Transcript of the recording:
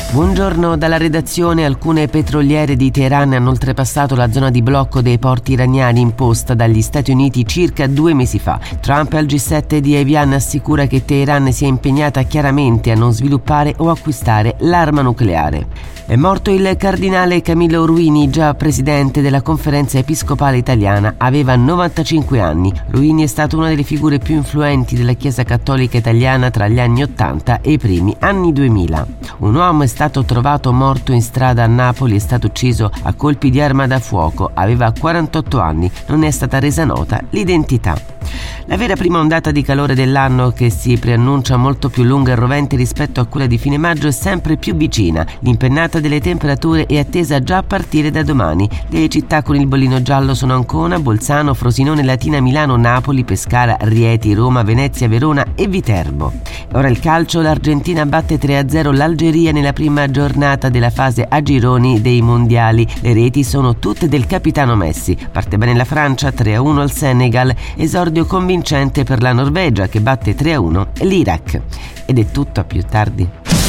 Buongiorno dalla redazione. Alcune petroliere di Teheran hanno oltrepassato la zona di blocco dei porti iraniani imposta dagli Stati Uniti circa 2 mesi fa. Trump al G7 di Evian assicura che Teheran sia impegnata chiaramente a non sviluppare o acquistare l'arma nucleare. È morto il cardinale Camillo Ruini, già presidente della Conferenza Episcopale Italiana. Aveva 95 anni. Ruini è stato una delle figure più influenti della Chiesa Cattolica Italiana tra gli anni 80 e i primi anni 2000. Un uomo è stato trovato morto in strada a Napoli, è stato ucciso a colpi di arma da fuoco. Aveva 48 anni. Non è stata resa nota l'identità. La vera prima ondata di calore dell'anno, che si preannuncia molto più lunga e rovente rispetto a quella di fine maggio, è sempre più vicina. L'impennata delle temperature è attesa già a partire da domani. Le città con il bollino giallo sono Ancona, Bolzano, Frosinone, Latina, Milano, Napoli, Pescara, Rieti, Roma, Venezia, Verona e Viterbo. Ora il calcio. L'Argentina batte 3-0 l'Algeria nella prima giornata della fase a gironi dei mondiali. Le reti sono tutte del capitano Messi. Parte bene la Francia, 3-1 al Senegal. Esordio convincente per la Norvegia, che batte 3-1 l'Iraq. Ed è tutto, a più tardi.